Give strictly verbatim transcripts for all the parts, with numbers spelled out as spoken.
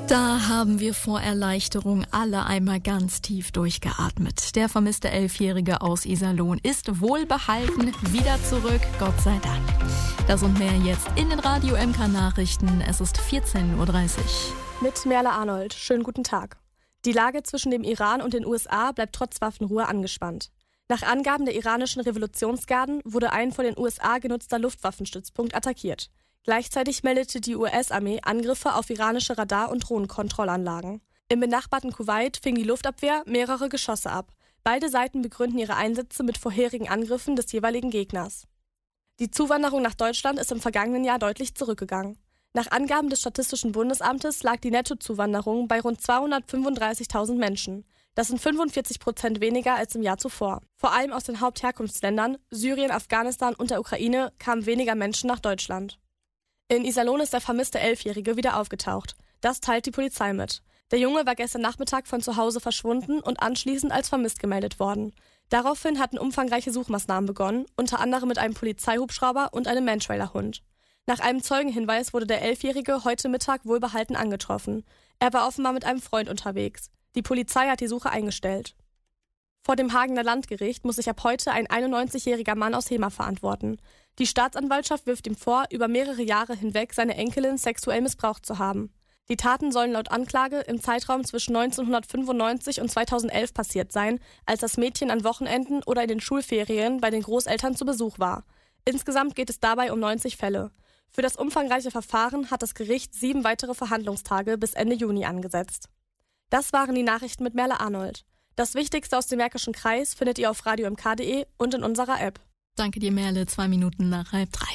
Da haben wir vor Erleichterung alle einmal ganz tief durchgeatmet. Der vermisste Elfjährige aus Iserlohn ist wohlbehalten wieder zurück, Gott sei Dank. Das und mehr jetzt in den Radio M K Nachrichten. Es ist vierzehn Uhr dreißig. Mit Merle Arnold. Schönen guten Tag. Die Lage zwischen dem Iran und den U S A bleibt trotz Waffenruhe angespannt. Nach Angaben der iranischen Revolutionsgarden wurde ein von den U S A genutzter Luftwaffenstützpunkt attackiert. Gleichzeitig meldete die U S-Armee Angriffe auf iranische Radar- und Drohnenkontrollanlagen. Im benachbarten Kuwait fing die Luftabwehr mehrere Geschosse ab. Beide Seiten begründen ihre Einsätze mit vorherigen Angriffen des jeweiligen Gegners. Die Zuwanderung nach Deutschland ist im vergangenen Jahr deutlich zurückgegangen. Nach Angaben des Statistischen Bundesamtes lag die Nettozuwanderung bei rund zweihundertfünfunddreißigtausend Menschen. Das sind fünfundvierzig Prozent weniger als im Jahr zuvor. Vor allem aus den Hauptherkunftsländern Syrien, Afghanistan und der Ukraine kamen weniger Menschen nach Deutschland. In Iserlohn ist der vermisste Elfjährige wieder aufgetaucht. Das teilt die Polizei mit. Der Junge war gestern Nachmittag von zu Hause verschwunden und anschließend als vermisst gemeldet worden. Daraufhin hatten umfangreiche Suchmaßnahmen begonnen, unter anderem mit einem Polizeihubschrauber und einem Mantrailer-Hund. Nach einem Zeugenhinweis wurde der Elfjährige heute Mittag wohlbehalten angetroffen. Er war offenbar mit einem Freund unterwegs. Die Polizei hat die Suche eingestellt. Vor dem Hagener Landgericht muss sich ab heute ein einundneunzigjähriger Mann aus Hemer verantworten. Die Staatsanwaltschaft wirft ihm vor, über mehrere Jahre hinweg seine Enkelin sexuell missbraucht zu haben. Die Taten sollen laut Anklage im Zeitraum zwischen neunzehnhundertfünfundneunzig und zweitausendelf passiert sein, als das Mädchen an Wochenenden oder in den Schulferien bei den Großeltern zu Besuch war. Insgesamt geht es dabei um neunzig Fälle. Für das umfangreiche Verfahren hat das Gericht sieben weitere Verhandlungstage bis Ende Juni angesetzt. Das waren die Nachrichten mit Merle Arnold. Das Wichtigste aus dem Märkischen Kreis findet ihr auf radio m k punkt de und in unserer App. Danke dir, Merle. Zwei Minuten nach halb drei.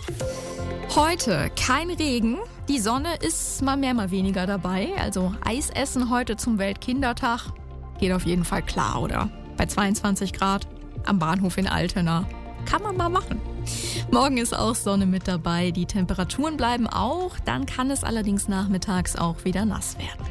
Heute kein Regen. Die Sonne ist mal mehr, mal weniger dabei. Also Eis essen heute zum Weltkindertag. Geht auf jeden Fall klar, oder? Bei zweiundzwanzig Grad am Bahnhof in Altena. Kann man mal machen. Morgen ist auch Sonne mit dabei. Die Temperaturen bleiben auch. Dann kann es allerdings nachmittags auch wieder nass werden.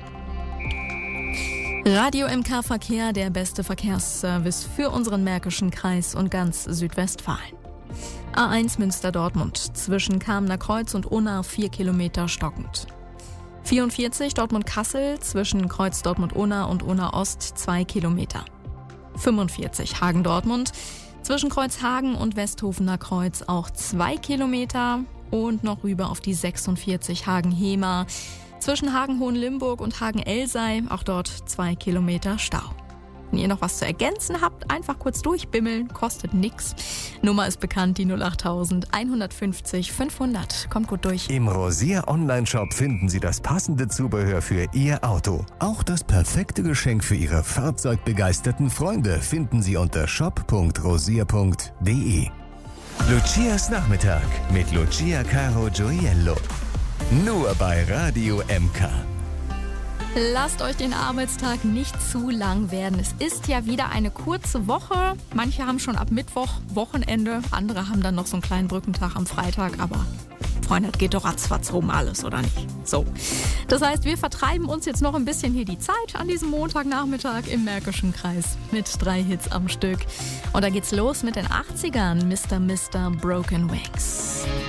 Radio M K Verkehr, der beste Verkehrsservice für unseren Märkischen Kreis und ganz Südwestfalen. A eins Münster-Dortmund, zwischen Kamener Kreuz und Unna vier Kilometer stockend. vierundvierzig Dortmund-Kassel, zwischen Kreuz Dortmund-Unna und Unna-Ost zwei Kilometer. fünfundvierzig Hagen-Dortmund, zwischen Kreuzhagen und Westhofener Kreuz auch zwei Kilometer. Und noch rüber auf die sechsundvierzig Hagen-Hemer. Zwischen Hagen-Hohenlimburg und Hagen-Elsei, auch dort zwei Kilometer Stau. Wenn ihr noch was zu ergänzen habt, einfach kurz durchbimmeln, kostet nix. Nummer ist bekannt, die null acht null null eins fünf null fünfhundert. Kommt gut durch. Im Rosier Online-Shop finden Sie das passende Zubehör für Ihr Auto. Auch das perfekte Geschenk für Ihre fahrzeugbegeisterten Freunde finden Sie unter shop punkt rosier punkt de. Lucias Nachmittag mit Lucia Caro Gioiello. Nur bei Radio M K. Lasst euch den Arbeitstag nicht zu lang werden. Es ist ja wieder eine kurze Woche. Manche haben schon ab Mittwoch Wochenende, andere haben dann noch so einen kleinen Brückentag am Freitag. Aber Freunde, das geht doch ratzfatz rum alles, oder nicht? So, das heißt, wir vertreiben uns jetzt noch ein bisschen hier die Zeit an diesem Montagnachmittag im Märkischen Kreis mit drei Hits am Stück. Und da geht's los mit den achtzigern, Mister Mister Broken Wings.